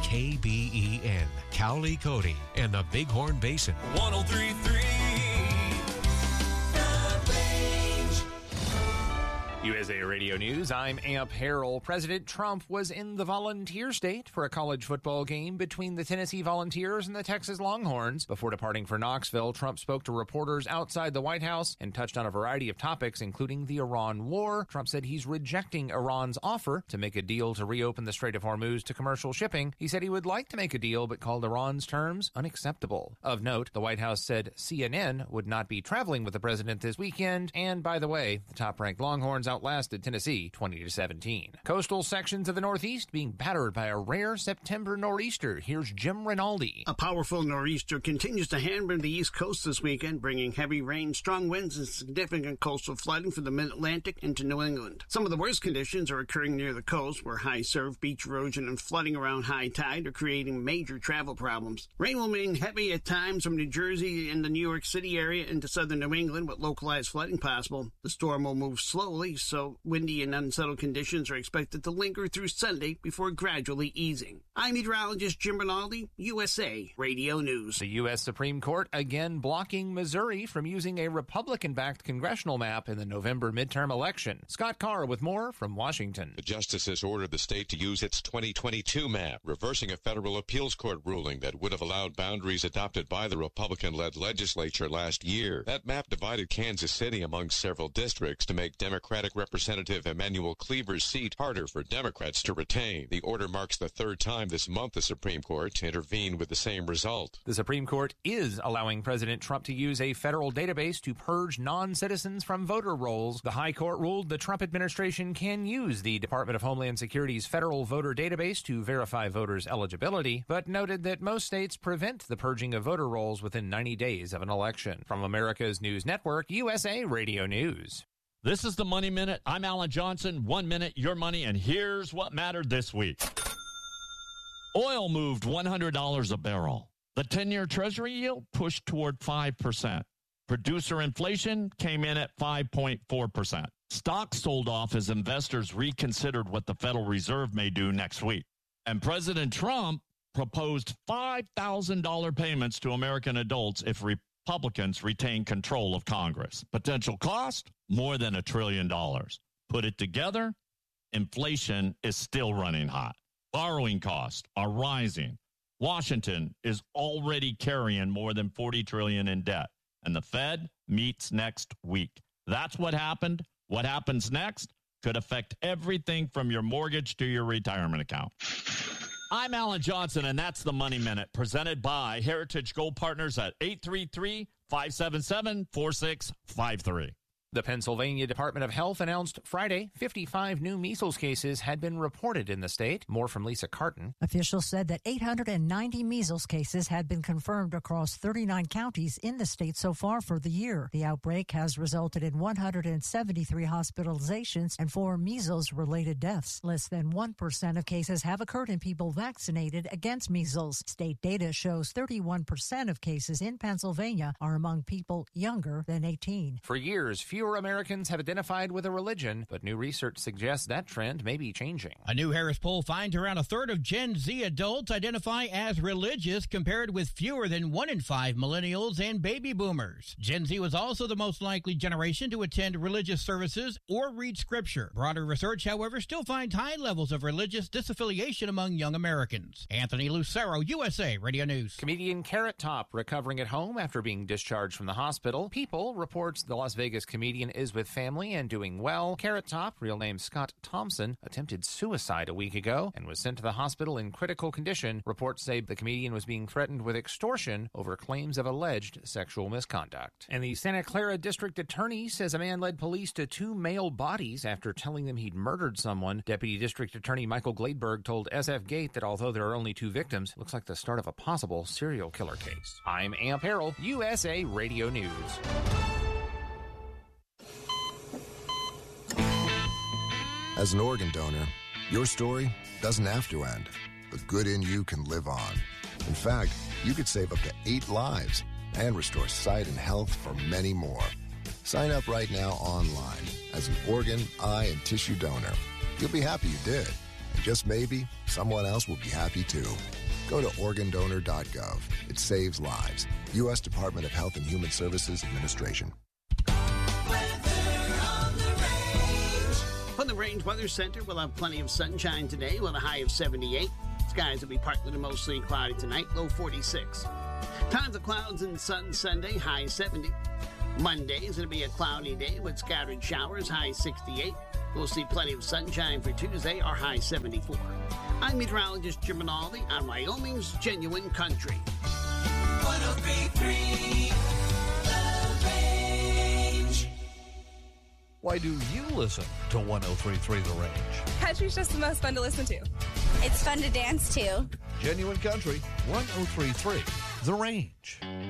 KBEN, Cowley, Cody, and the Bighorn Basin. 103.3 USA Radio News, I'm Amp Harrell. President Trump was in the Volunteer State for a college football game between the Tennessee Volunteers and the Texas Longhorns. Before departing for Knoxville, Trump spoke to reporters outside the White House and touched on a variety of topics, including the Iran war. Trump said he's rejecting Iran's offer to make a deal to reopen the Strait of Hormuz to commercial shipping. He said he would like to make a deal, but called Iran's terms unacceptable. Of note, the White House said CNN would not be traveling with the president this weekend. And by the way, the top-ranked Longhorns outlasted Tennessee 20-17. Coastal sections of the Northeast being battered by a rare September nor'easter. Here's Jim Rinaldi. A powerful nor'easter continues to hammer the East Coast this weekend, bringing heavy rain, strong winds, and significant coastal flooding from the mid-Atlantic into New England. Some of the worst conditions are occurring near the coast, where high surf, beach erosion, and flooding around high tide are creating major travel problems. Rain will remain heavy at times from New Jersey and the New York City area into southern New England, with localized flooding possible. The storm will move slowly, so windy and unsettled conditions are expected to linger through Sunday before gradually easing. I'm meteorologist Jim Rinaldi, USA Radio News. The U.S. Supreme Court again blocking Missouri from using a Republican-backed congressional map in the November midterm election. Scott Carr with more from Washington. The justices ordered the state to use its 2022 map, reversing a federal appeals court ruling that would have allowed boundaries adopted by the Republican-led legislature last year. That map divided Kansas City among several districts to make Democratic Representative Emanuel Cleaver's seat harder for Democrats to retain. The order marks the third time this month the Supreme Court intervened with the same result. The Supreme Court is allowing President Trump to use a federal database to purge non-citizens from voter rolls. The High Court ruled the Trump administration can use the Department of Homeland Security's federal voter database to verify voters' eligibility, but noted that most states prevent the purging of voter rolls within 90 days of an election. From America's News Network, USA Radio News. This is the Money Minute. I'm Alan Johnson. 1 minute, your money, and here's what mattered this week. Oil moved $100 a barrel. The 10-year Treasury yield pushed toward 5%. Producer inflation came in at 5.4%. Stocks sold off as investors reconsidered what the Federal Reserve may do next week. And President Trump proposed $5,000 payments to American adults if Republicans retain control of Congress. Potential cost? More than $1 trillion. Put it together, inflation is still running hot. Borrowing costs are rising. Washington is already carrying more than $40 trillion in debt, and the Fed meets next week. That's what happened. What happens next could affect everything from your mortgage to your retirement account. I'm Alan Johnson, and that's the Money Minute, presented by Heritage Gold Partners at 833-577-4653. The Pennsylvania Department of Health announced Friday 55 new measles cases had been reported in the state. More from Lisa Carton. Officials said that 890 measles cases had been confirmed across 39 counties in the state so far for the year. The outbreak has resulted in 173 hospitalizations and 4 measles-related deaths. Less than 1% of cases have occurred in people vaccinated against measles. State data shows 31% of cases in Pennsylvania are among people younger than 18. For years, fewer Americans have identified with a religion, but new research suggests that trend may be changing. A new Harris poll finds around a third of Gen Z adults identify as religious, compared with fewer than 1 in 5 millennials and baby boomers. Gen Z was also the most likely generation to attend religious services or read scripture. Broader research, however, still finds high levels of religious disaffiliation among young Americans. Anthony Lucero, USA Radio News. Comedian Carrot Top recovering at home after being discharged from the hospital. People reports the Las Vegas comedian is with family and doing well. Carrot Top, real name Scott Thompson, attempted suicide a week ago and was sent to the hospital in critical condition. Reports say the comedian was being threatened with extortion over claims of alleged sexual misconduct. And the Santa Clara District Attorney says a man led police to 2 male bodies after telling them he'd murdered someone. Deputy District Attorney Michael Gladeberg told SF Gate that although there are only 2 victims, it looks like the start of a possible serial killer case. I'm Amp Harrell, USA Radio News. As an organ donor, your story doesn't have to end. The good in you can live on. In fact, you could save up to 8 lives and restore sight and health for many more. Sign up right now online as an organ, eye, and tissue donor. You'll be happy you did. And just maybe, someone else will be happy too. Go to organdonor.gov. It saves lives. U.S. Department of Health and Human Services Administration. From the Range Weather Center, we'll have plenty of sunshine today with a high of 78. Skies will be partly to mostly cloudy tonight, low 46. Tons of clouds and sun Sunday, high 70. Monday is going to be a cloudy day with scattered showers, high 68. We'll see plenty of sunshine for Tuesday, our high 74. I'm meteorologist Jim Rinaldi on Wyoming's Genuine Country. 103.3 The Range. Why do you listen to 103.3 The Range? Country's just the most fun to listen to. It's fun to dance to. Genuine Country, 103.3 The Range.